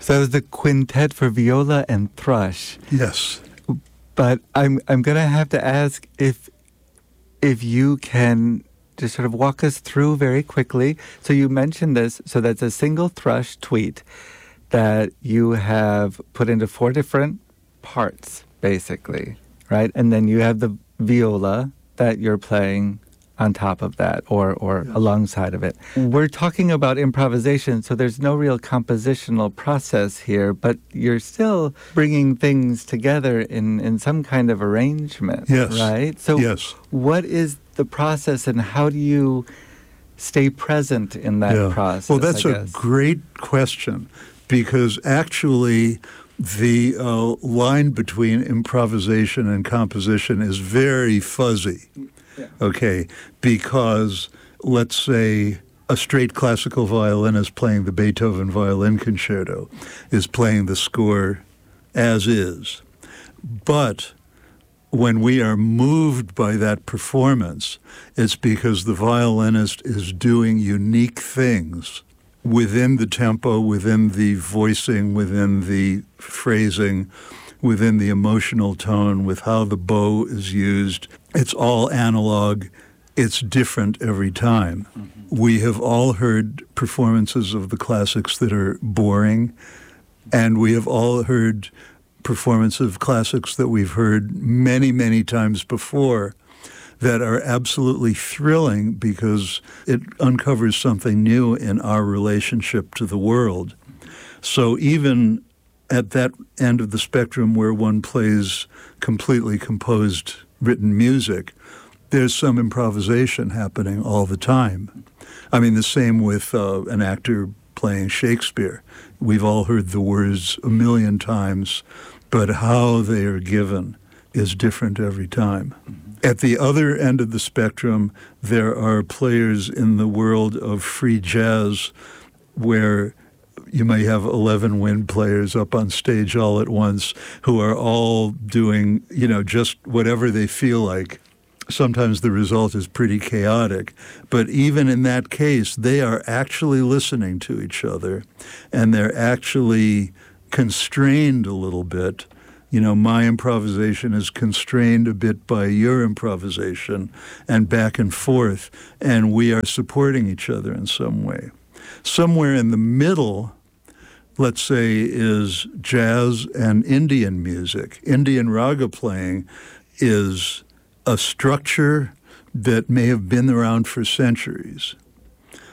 So it was the quintet for viola and thrush. Yes. But I'm going to have to ask if you can just sort of walk us through very quickly. So you mentioned this. So that's a single thrush tweet that you have put into 4 different parts, basically, right? And then you have the viola that you're playing on top of that or Yes. alongside of it. We're talking about improvisation, so there's no real compositional process here, but you're still bringing things together in some kind of arrangement, Yes. right? So Yes. what is the process and how do you stay present in that process? Well, that's I a guess? great question because actually the line between improvisation and composition is very fuzzy. Yeah. Okay, because let's say a straight classical violinist playing the Beethoven Violin Concerto is playing the score as is. But when we are moved by that performance, it's because the violinist is doing unique things within the tempo, within the voicing, within the phrasing, within the emotional tone, with how the bow is used. It's all analog. It's different every time. Mm-hmm. We have all heard performances of the classics that are boring, and we have all heard performances of classics that we've heard many, many times before that are absolutely thrilling because it uncovers something new in our relationship to the world. So even at that end of the spectrum where one plays completely composed written music, there's some improvisation happening all the time. I mean, the same with an actor playing Shakespeare. We've all heard the words a million times, but how they are given is different every time. At the other end of the spectrum, there are players in the world of free jazz where you may have 11 wind players up on stage all at once who are all doing, just whatever they feel like. Sometimes the result is pretty chaotic. But even in that case, they are actually listening to each other, and they're actually constrained a little bit. My improvisation is constrained a bit by your improvisation and back and forth, and we are supporting each other in some way. Somewhere in the middle, let's say, is jazz and Indian music. Indian raga playing is a structure that may have been around for centuries.